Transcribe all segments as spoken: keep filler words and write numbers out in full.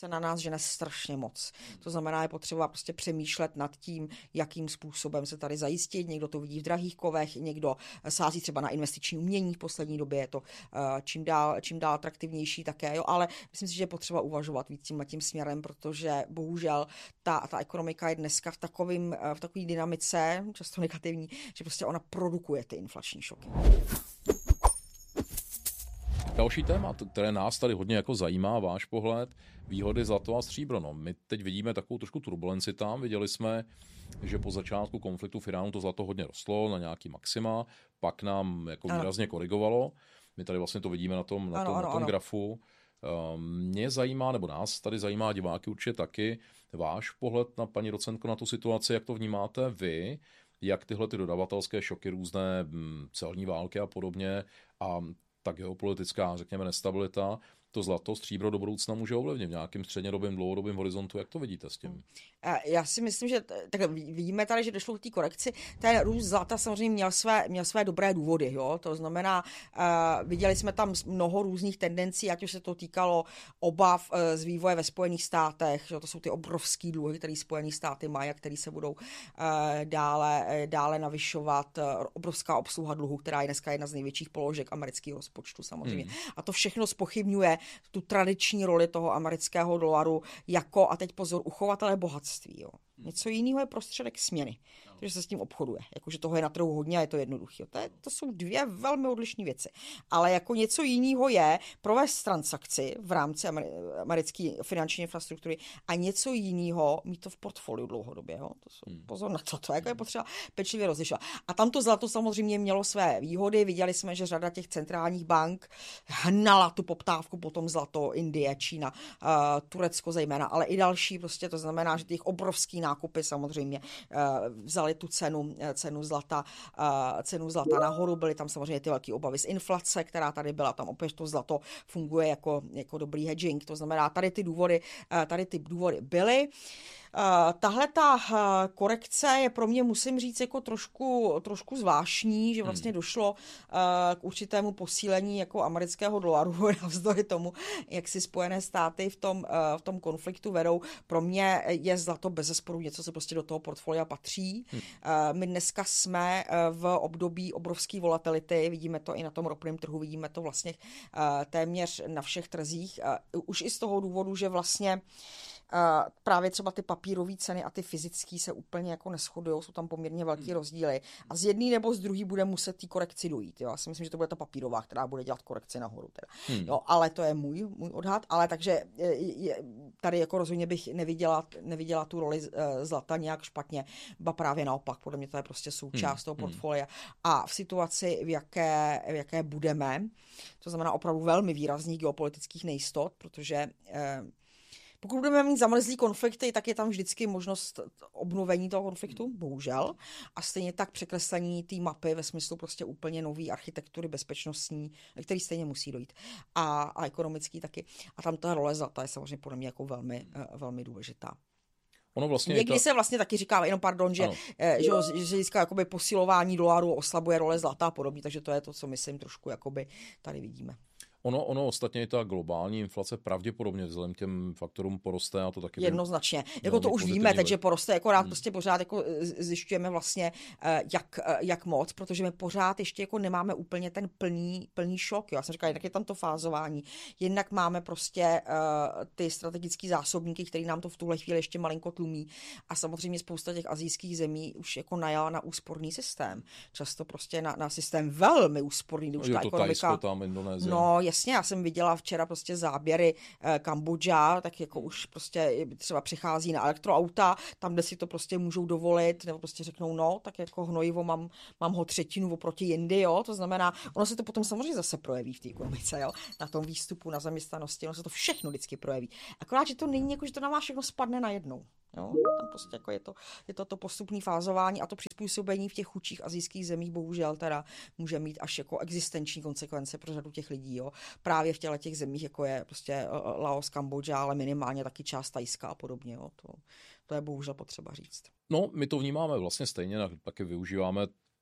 se na nás žene strašně moc. To znamená, je potřeba prostě přemýšlet nad tím, jakým způsobem se tady zajistit. Někdo to vidí v drahých kovech, někdo sází třeba na investiční umění. V poslední době je to čím dál, čím dál atraktivnější také, jo, ale myslím si, že je potřeba uvažovat víc tím, tím směrem, protože bohužel ta, ta ekonomika je dneska v takovým, v takové dynamice, často negativní, že prostě ona produkuje ty inflační šoky. Další téma, které nás tady hodně jako zajímá, váš pohled, výhody zlato a stříbro. No, my teď vidíme takovou trošku turbulenci tam. Viděli jsme, že po začátku konfliktu v Iránu to zlato hodně rostlo na nějaký maxima, pak nám jako výrazně korigovalo. My tady vlastně to vidíme na tom, na ano, tom, ano, na tom ano. grafu. Mě zajímá, nebo nás tady zajímá, diváky určitě taky, váš pohled na, paní docentko, na tu situaci, jak to vnímáte vy, jak tyhle ty dodavatelské šoky, různé celní války a podobně a ta geopolitická, řekněme, nestabilita, to zlato, stříbro do budoucna může ovlivnit v nějakým střednědobým, dlouhodobým horizontu. Jak to vidíte s tím? Já si myslím, že tak vidíme tady, že došlo k té korekci. Ten růst zlata samozřejmě měl své, měl své dobré důvody. Jo? To znamená, uh, viděli jsme tam mnoho různých tendencí, ať už se to týkalo obav uh, z vývoje ve Spojených státech. Jo? To jsou ty obrovský dluhy, které Spojené státy mají a které se budou uh, dále, dále navyšovat. Uh, obrovská obsluha dluhu, která je dneska jedna z největších položek amerického rozpočtu samozřejmě. Hmm. A to všechno zpochybňuje tu tradiční roli toho amerického dolaru jako, a teď pozor, uchovatele bohatství. Jo. Něco jiného je prostředek směny, že se s tím obchoduje. Jakože toho je na trhu hodně a je to jednoduché. To, to jsou dvě velmi odlišné věci. Ale jako něco jiného je provést transakci v rámci americké finanční infrastruktury a něco jiného mít to v portfoliu dlouhodobě. Jo. To jsou, pozor na to, to jako je potřeba pečlivě rozlišovat. A tam to zlato samozřejmě mělo své výhody. Viděli jsme, že řada těch centrálních bank hnala tu poptávku potom zlato, Indie, Čína, uh, Turecko zejména, ale i další. Prostě to znamená, že těch obrovský nákupy samozřejmě uh, vzali tu cenu, cenu zlata, uh, cenu zlata nahoru. Byly tam samozřejmě ty velké obavy z inflace, která tady byla. Tam opět to zlato funguje jako, jako dobrý hedging. To znamená, tady ty důvody, uh, tady ty důvody byly. Uh, tahle ta uh, korekce je pro mě, musím říct, jako trošku, trošku zvláštní, že vlastně hmm. došlo uh, k určitému posílení jako amerického dolaru navzdory tomu, jak si Spojené státy v tom, uh, v tom konfliktu vedou. Pro mě je zlato bezesporu něco, co prostě do toho portfolia patří. Hmm. Uh, my dneska jsme uh, v období obrovské volatility, vidíme to i na tom ropném trhu, vidíme to vlastně uh, téměř na všech trzích. Uh, už i z toho důvodu, že vlastně Uh, právě třeba ty papírové ceny a ty fyzické se úplně jako neshodují, jsou tam poměrně velký hmm. rozdíly. A z jedné nebo z druhé bude muset té korekci dojít. Jo? Já si myslím, že to bude ta papírová, která bude dělat korekci nahoru. Teda. Hmm. Jo, ale to je můj, můj odhad. Ale takže je, tady jako rozhodně bych neviděla, neviděla tu roli zlata nějak špatně, ba právě naopak. Podle mě to je prostě součást hmm. toho portfolia. A v situaci, v jaké, v jaké budeme, to znamená opravdu velmi výrazných geopolitických nejistot, protože eh, pokud budeme mít zamrzlý konflikty, tak je tam vždycky možnost obnovení toho konfliktu, bohužel. A stejně tak překreslení té mapy ve smyslu prostě úplně nový architektury bezpečnostní, který stejně musí dojít. A, a ekonomický taky. A tam ta role zlata je samozřejmě podle mě jako velmi, velmi důležitá. Ono vlastně Někdy ta... se vlastně taky říká, jenom pardon, že, že, že se získá jakoby posilování dolaru oslabuje role zlata a podobně, takže to je to, co myslím trošku jakoby tady vidíme. Ono, ono ostatně i ta globální inflace pravděpodobně vzhledem k těm faktorům poroste a to taky... Jednoznačně. Jako to už víme, takže poroste, akorát hmm. prostě pořád jako zjišťujeme vlastně, jak, jak moc, protože my pořád ještě jako nemáme úplně ten plný, plný šok. Jo. Já jsem říkala, jednak je tam to fázování, jednak máme prostě uh, ty strategické zásobníky, které nám to v tuhle chvíli ještě malinko tlumí a samozřejmě spousta těch asijských zemí už jako najala na úsporný systém. Často prostě na, na systém velmi úsporný, už je ta to ekonomika... Tajsko, tam Indonésie. No, jasně, já jsem viděla včera prostě záběry eh, Kambodža, tak jako už prostě třeba přichází na elektroauta, tam, kde si to prostě můžou dovolit, nebo prostě řeknou, no, tak jako hnojivo mám, mám ho třetinu oproti jindy, jo, to znamená, ono se to potom samozřejmě zase projeví v té ekonomice, jo, na tom výstupu, na zaměstnanosti, ono se to všechno vždycky projeví. Akorát, že to není jako, že to na vás všechno spadne najednou. Jo, tam prostě jako je to, je to to postupné fázování a to přizpůsobení v těch chudších asijských zemích bohužel teda může mít až jako existenční konsekvence pro řadu těch lidí. Jo. Právě v těchto těch zemích, jako je prostě Laos, Kambodža, ale minimálně taky část Tajska a podobně. Jo. To, to je bohužel potřeba říct. No, my to vnímáme vlastně stejně, taky využíváme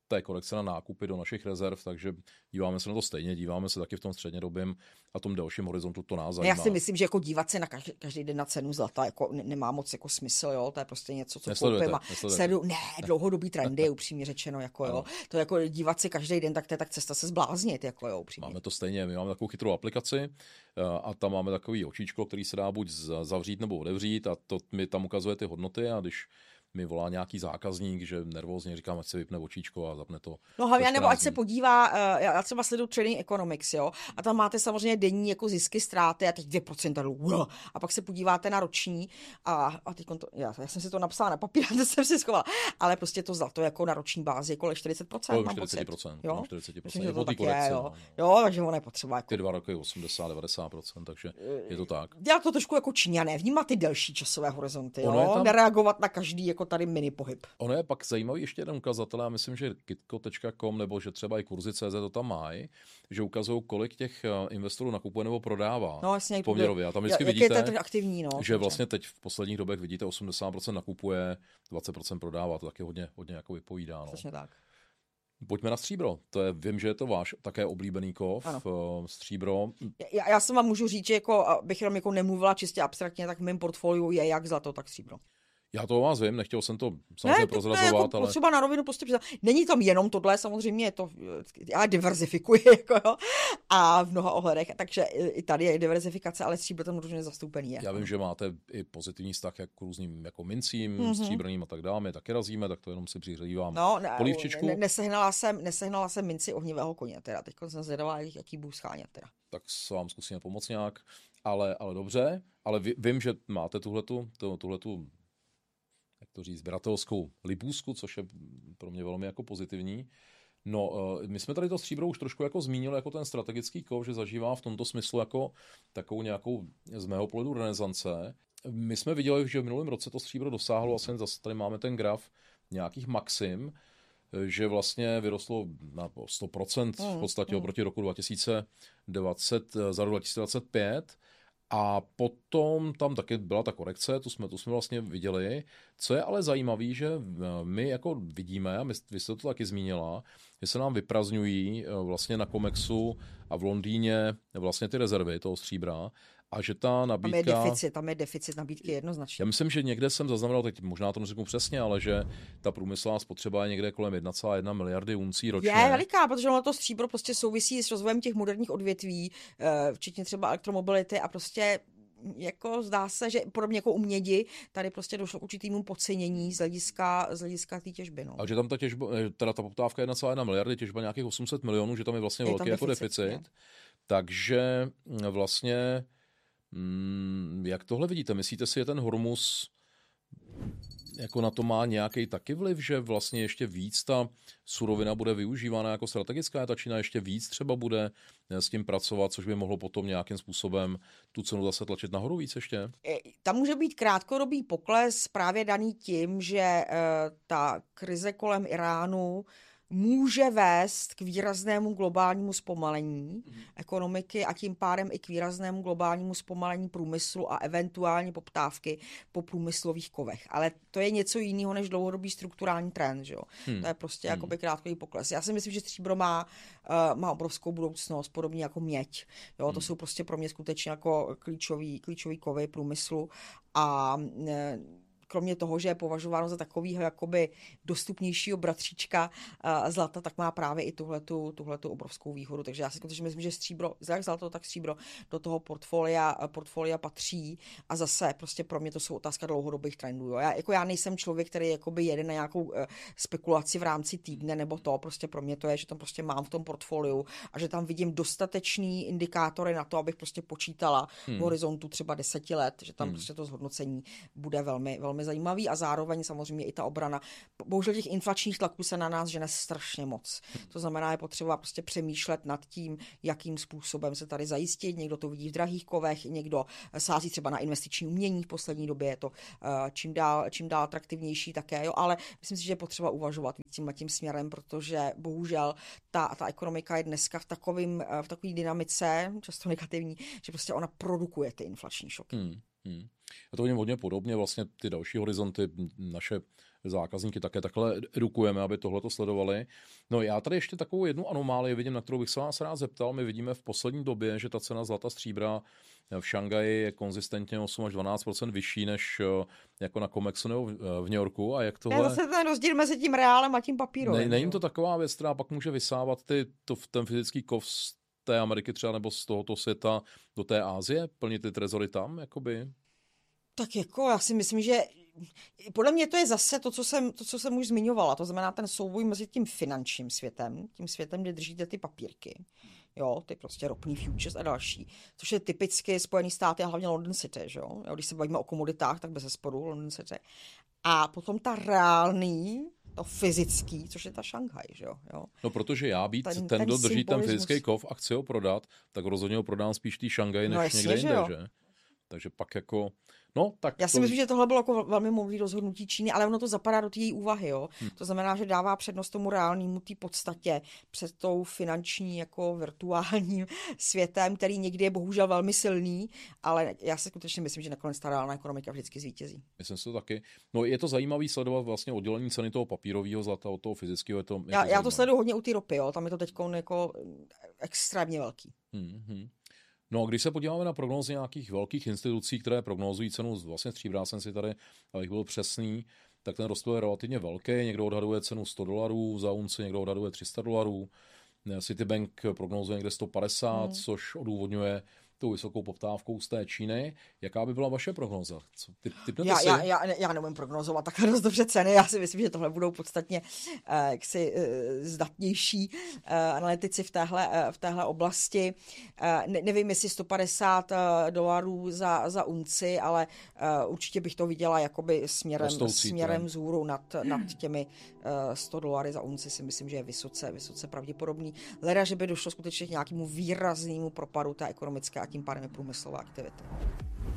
té korekce na nákupy do našich rezerv, takže díváme se na to stejně, díváme se taky v tom střednědobém a tom delším horizontu, to nás zajímá. Já si myslím, že jako dívat se na každý, každý den na cenu zlata jako nemá moc jako smysl, jo, to je prostě něco, co koupím a sledu, ne, dlouhodobý trendy, upřímně řečeno, jako jo, to jako dívat se každý den, tak to je tak cesta se zbláznit, jako jo, upřímně. Máme to stejně, my máme takovou chytrou aplikaci a tam máme takový očíčko, který se dá buď zavřít nebo otevřít a to mi tam ukazuje ty hodnoty a když mi volá nějaký zákazník, že nervózně říkám, ať se vypne očíčko a zapne to. No hlavně, nebo ať se podívá, uh, já třeba sleduju Trading Economics, jo, a tam máte samozřejmě denní jako zisky, ztráty a teď dvě procenta uh, a pak se podíváte na roční a, a teď to, já, já jsem si to napsala na papír, to jsem si schovala, ale prostě to zlato jako na roční bázi kolem čtyřicet procent, mám čtyřicet procent, pocit. Jo? čtyřicet procent, Myslím, že je to tak korekce, je, jo. No. Jo, takže ono je potřeba. Jako... Ty dva roky osmdesát devadesát procent, takže je to tak. Dělat to trošku jako Číňané, vnímat ty delší časové horizonty, jo? Tam... nereagovat na každý jako tady mini pohyb. Ono je pak zajímavý ještě jeden ukazatel, já myslím, že kitco tečka com nebo že třeba i kurzy tečka cé zet to tam mají, že ukazují, kolik těch investorů nakupuje nebo prodává no, jasně, poměrově. A tam vždycky jak vidíte, je ten aktivní, no, že vlastně teď v posledních dobách vidíte osmdesát procent nakupuje, dvacet procent prodává, to taky hodně, hodně jako vypovídá. No. Přesně tak. Pojďme na stříbro. To je, vím, že je to váš také oblíbený kov, ano. Stříbro. Já, já se vám můžu říct, že jako, abych jenom jako nemluvila čistě abstraktně, tak v mém portfoliu je jak zlato, tak stříbro. Já to o vás vím, nechtěl jsem to samozřejmě ne, prozrazovat, jako ale... potřeba na rovinu prostě přiznat. Není tam jenom tohle, samozřejmě je to, já diverzifikuji, jako jo, a v mnoha ohledech, takže i tady je diverzifikace, ale stříbro tam rozhodně zastoupený je. Já vím, že máte i pozitivní vztah jak k různým jako mincím, mm-hmm. stříbrným a tak dále, my taky razíme, tak to jenom si přiřadívám no, ne, polívčičku. Ne, nesehnala jsem, nesehnala jsem minci ohnivého koně, teda, teď jsem zvědavá, jaký budu schánět, teda. Tak se vám zkusíme pomoct nějak, ale, ale dobře, ale vím, že máte tuhletu, tuhletu jak to říct, sběratelskou libůzku, což je pro mě velmi jako pozitivní. No, my jsme tady to stříbro už trošku jako zmínili jako ten strategický kov, že zažívá v tomto smyslu jako takovou nějakou z mého pohledu renesance. My jsme viděli, že v minulém roce to stříbro dosáhlo, vlastně zase tady máme ten graf nějakých maxim, že vlastně vyrostlo na sto procent v podstatě mm. oproti roku dva tisíce dvacet, za rok dva tisíce dvacet pět. A potom tam taky byla ta korekce, tu jsme, tu jsme vlastně viděli. Co je ale zajímavé, že my jako vidíme, a my, vy jste to taky zmínila, že se nám vyprazňují vlastně na Comexu a v Londýně vlastně ty rezervy toho stříbra a že ta nabídka... Tam je deficit, tam je deficit nabídky jednoznačně. Já myslím, že někde jsem zaznamenal, teď možná to neřeknu přesně, ale že ta průmyslová spotřeba je někde kolem jedna celá jedna miliardy uncí ročně. Je veliká, protože ono to stříbro prostě souvisí s rozvojem těch moderních odvětví, včetně třeba elektromobility a prostě jako zdá se, že podobně jako u mědi, tady prostě došlo k určitýmu podcenění z hlediska, z hlediska té těžby. No. A že tam ta těžba, teda ta poptávka je jedna celá jedna miliardy, těžba nějakých osm set milionů, že tam je vlastně je velký deficit, jako deficit. Je. Takže vlastně Hmm, jak tohle vidíte? Myslíte si, že ten Hormuz jako na to má nějaký taky vliv, že vlastně ještě víc ta surovina bude využívána jako strategická, ta Čína ještě víc třeba bude s tím pracovat, což by mohlo potom nějakým způsobem tu cenu zase tlačit nahoru víc ještě? Tam může být krátkodobý pokles právě daný tím, že uh, ta krize kolem Iránu může vést k výraznému globálnímu zpomalení mm. ekonomiky a tím pádem i k výraznému globálnímu zpomalení průmyslu a eventuálně poptávky po průmyslových kovech. Ale to je něco jiného než dlouhodobý strukturální trend. Že jo? Mm. To je prostě mm. jakoby krátkodobý pokles. Já si myslím, že stříbro má, uh, má obrovskou budoucnost, podobně jako měď. Jo? Mm. To jsou prostě pro mě skutečně jako klíčový, klíčový kovy průmyslu a uh, kromě toho, že je považováno za takovýho jakoby dostupnějšího bratříčka uh, zlata, tak má právě i tuhletu, tuhletu obrovskou výhodu. Takže já si skutečně myslím, že stříbro, jak zlato, tak stříbro do toho portfolia, portfolia patří a zase prostě pro mě to jsou otázka dlouhodobých trendů. Jo. Já, jako já nejsem člověk, který jakoby jede na nějakou uh, spekulaci v rámci týdne nebo to, prostě pro mě to je, že tam prostě mám v tom portfoliu a že tam vidím dostatečný indikátory na to, abych prostě počítala hmm. v horizontu třeba deseti let, že tam hmm. prostě to zhodnocení bude velmi, velmi zajímavý a zároveň samozřejmě i ta obrana. Bohužel těch inflačních tlaků se na nás žene strašně moc. To znamená, je potřeba prostě přemýšlet nad tím, jakým způsobem se tady zajistit. Někdo to vidí v drahých kovech, někdo sází třeba na investiční umění. V poslední době je to čím dál, čím dál atraktivnější také, jo, ale myslím si, že je potřeba uvažovat víc tím, tím směrem, protože bohužel ta, ta ekonomika je dneska v takovým, v takové dynamice, často negativní, že prostě ona produkuje ty inflační šoky. Hmm. Hmm. A to vidím hodně podobně, vlastně ty další horizonty, naše zákazníky také takhle edukujeme, aby tohleto sledovali. No já tady ještě takovou jednu anomálii vidím, na kterou bych se vás rád zeptal. My vidíme v poslední době, že ta cena zlata stříbra v Šanghaji je konzistentně osm až dvanáct procent vyšší než jako na Comexu nebo v New Yorku. A jak tohle... Je zase ten rozdíl mezi tím reálem a tím papírovým. Ne, není to taková věc, která pak může vysávat ty, to, ten fyzický kov z té Ameriky třeba nebo z tohoto světa do té Asie, plnit ty trezory tam, jakoby? Tak jako já si myslím, že podle mě to je zase to, co jsem, to, co jsem už zmiňovala. To znamená ten souboj mezi tím finančním světem, tím světem, kde držíte ty papírky, jo, ty prostě ropný futures a další, což je typicky Spojený státy a hlavně London City, že jo? Když se bavíme o komoditách, tak bezesporu London City. A potom ta reálný, to fyzický, což je ta Šanghaj, že jo? No protože já být ten, ten, ten kdo ten drží ten symbolismus. fyzický kov a chci ho prodat, tak rozhodně ho prodám spíš tý Šanghaji než No jasně, někde že jinde, jo. že? Takže pak jako, no tak Já si to... myslím, že tohle bylo jako velmi moudrý rozhodnutí Číny, ale ono to zapadá do té její úvahy, jo. Hmm. To znamená, že dává přednost tomu reálnému, té podstatě před tou finanční jako virtuálním světem, který někdy je bohužel velmi silný, ale já si skutečně myslím, že nakonec ta reálná ekonomika vždycky zvítězí. Myslím si to taky. No je to zajímavý sledovat vlastně oddělení ceny toho papírového zlata od toho fyzického. Je to, je Já, to já to sleduju hodně u té ropy, jo. Tam je to teď jako extrémně velký. Hmm, hmm. No a když se podíváme na prognózy nějakých velkých institucí, které prognózují cenu, vlastně stříbra jsem si tady, abych byl přesný, tak ten rozptyl je relativně velký. Někdo odhaduje cenu sto dolarů za unci, někdo odhaduje tři sta dolarů. Citibank prognózuje někde sto padesát, hmm. což odůvodňuje tou vysokou poptávkou z té Číny. Jaká by byla vaše prognóza? Co, typ, já, já, já, já nemůžu prognozovat takhle dost dobře ceny. Já si myslím, že tohle budou podstatně uh, jaksi uh, zdatnější uh, analytici v téhle, uh, v téhle oblasti. Uh, ne, nevím, jestli sto padesát uh, dolarů za, za unci, ale uh, určitě bych to viděla jakoby směrem, směrem vzhůru nad, nad těmi uh, sto dolary za unci, si myslím, že je vysoce, vysoce pravděpodobný. Leda, že by došlo skutečně k nějakému výraznému propadu té ekonomické a tím pádem je průmyslové aktivity.